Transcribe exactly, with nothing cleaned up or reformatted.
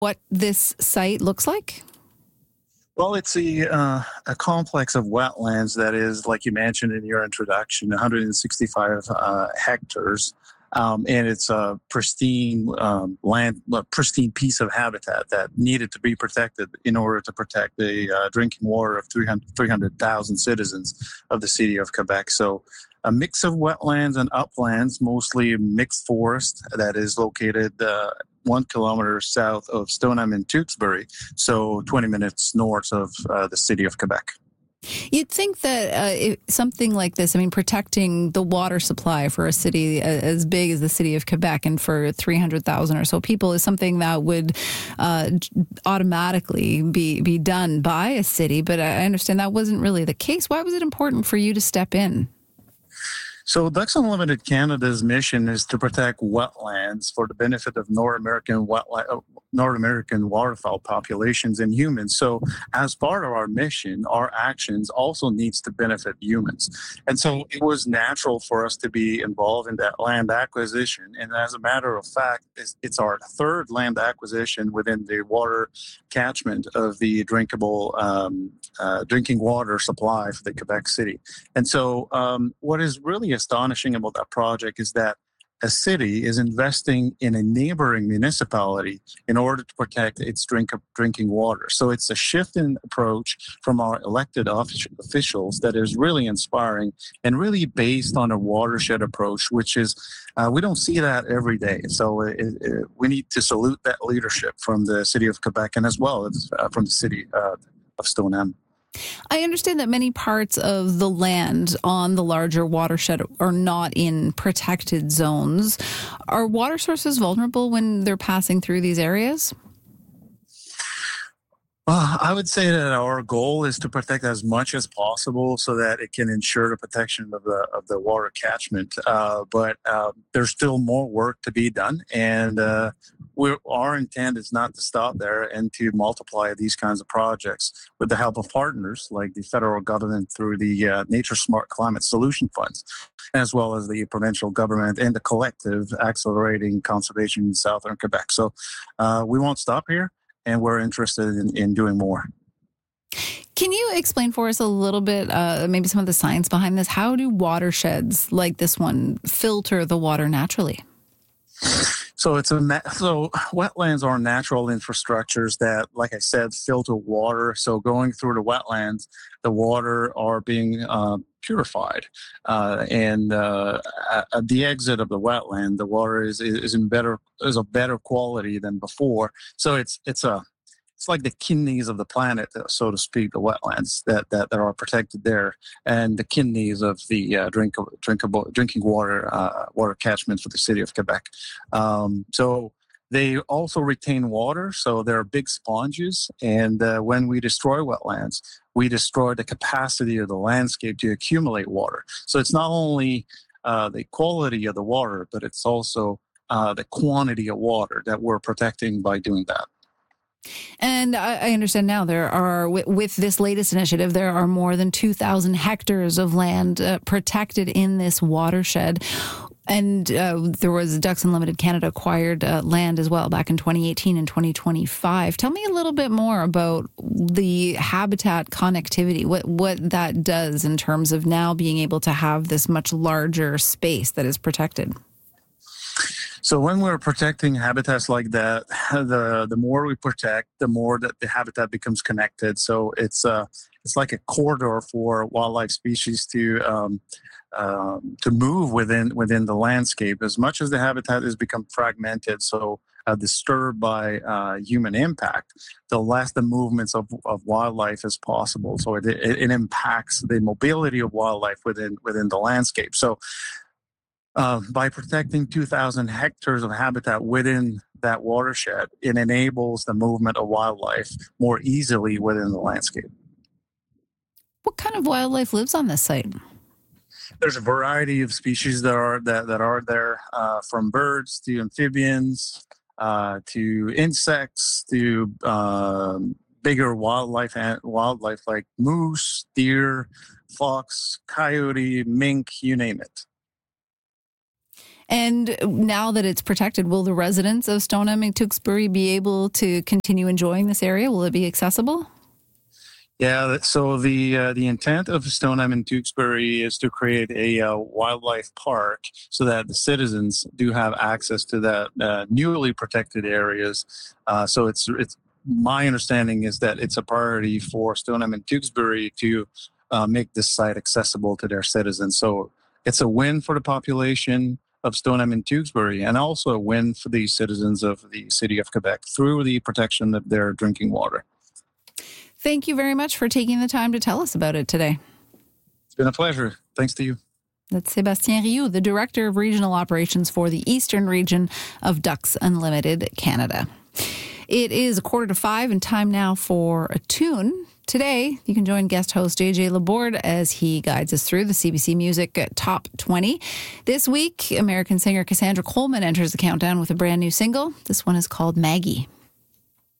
what this site looks like? Well, it's a uh, a complex of wetlands that is, like you mentioned in your introduction, one hundred sixty-five uh, hectares, um, and it's a pristine um, land, a pristine piece of habitat that needed to be protected in order to protect the uh, drinking water of three hundred thousand citizens of the city of Quebec. So, a mix of wetlands and uplands, mostly mixed forest that is located Uh, one kilometer south of Stoneham in Tewksbury, so twenty minutes north of uh, the city of Quebec. You'd think that uh, if something like this, I mean, protecting the water supply for a city as big as the city of Quebec and for three hundred thousand or so people is something that would uh, automatically be, be done by a city. But I understand that wasn't really the case. Why was it important for you to step in? So Ducks Unlimited Canada's mission is to protect wetlands for the benefit of North American wetland, uh, North American waterfowl populations and humans. So as part of our mission, our actions also needs to benefit humans. And so it was natural for us to be involved in that land acquisition. And as a matter of fact, it's, it's our third land acquisition within the water catchment of the drinkable um, uh, drinking water supply for the Quebec City. And so um, what is really astonishing about that project is that a city is investing in a neighboring municipality in order to protect its drink drinking water. So it's a shift in approach from our elected officials that is really inspiring and really based on a watershed approach, which is, uh, we don't see that every day. So it, it, we need to salute that leadership from the city of Quebec and as well as uh, from the city uh, of Stoneham. I understand that many parts of the land on the larger watershed are not in protected zones. Are water sources vulnerable when they're passing through these areas? Uh, I would say that our goal is to protect as much as possible so that it can ensure the protection of the of the water catchment. Uh, but uh, there's still more work to be done, and uh, we're, our intent is not to stop there and to multiply these kinds of projects with the help of partners like the federal government through the uh, Nature Smart Climate Solution Funds, as well as the provincial government and the collective Accelerating Conservation in Southern Quebec. So uh, we won't stop here. And we're interested in, in doing more. Can you explain for us a little bit, uh, maybe some of the science behind this? How do watersheds like this one filter the water naturally? So it's a so wetlands are natural infrastructures that, like I said, filter water. So going through the wetlands, the water are being uh, purified, uh, and uh, at the exit of the wetland, the water is is in better is of better quality than before. So it's it's a it's like the kidneys of the planet, so to speak, the wetlands that, that, that are protected there, and the kidneys of the uh, drink, drinkable, drinking water uh, water catchment for the city of Quebec. Um, so they also retain water, so they're big sponges. And uh, when we destroy wetlands, we destroy the capacity of the landscape to accumulate water. So it's not only uh, the quality of the water, but it's also uh, the quantity of water that we're protecting by doing that. And I understand now there are, with this latest initiative, there are more than two thousand hectares of land uh, protected in this watershed. And uh, there was Ducks Unlimited Canada acquired uh, land as well back in twenty eighteen and twenty twenty-five. Tell me a little bit more about the habitat connectivity, what, what that does in terms of now being able to have this much larger space that is protected. So when we're protecting habitats like that, the the more we protect, the more that the habitat becomes connected. So it's uh it's like a corridor for wildlife species to um, um, to move within within the landscape. As much as the habitat has become fragmented, so uh, disturbed by uh, human impact, the less the movements of, of wildlife as possible. So it, it, it impacts the mobility of wildlife within within the landscape. So. Uh, by protecting two thousand hectares of habitat within that watershed, it enables the movement of wildlife more easily within the landscape. What kind of wildlife lives on this site? There's a variety of species that are that, that are there, uh, from birds to amphibians, uh, to insects, to um, bigger wildlife and wildlife like moose, deer, fox, coyote, mink, you name it. And now that it's protected, will the residents of Stoneham and Tewksbury be able to continue enjoying this area? Will it be accessible? Yeah, so the uh, the intent of Stoneham and Tewksbury is to create a uh, wildlife park so that the citizens do have access to that uh, newly protected areas. Uh, so it's it's my understanding is that it's a priority for Stoneham and Tewksbury to uh, make this site accessible to their citizens. So it's a win for the population of Stoneham and Tewksbury, and also a win for the citizens of the city of Quebec through the protection of their drinking water. Thank you very much for taking the time to tell us about it today. It's been a pleasure. Thanks to you. That's Sébastien Rioux, the Director of Regional Operations for the Eastern Region of Ducks Unlimited Canada. It is a quarter to five and time now for a tune. Today, you can join guest host J J Laborde as he guides us through the C B C Music Top twenty. This week, American singer Cassandra Coleman enters the countdown with a brand new single. This one is called Maggie.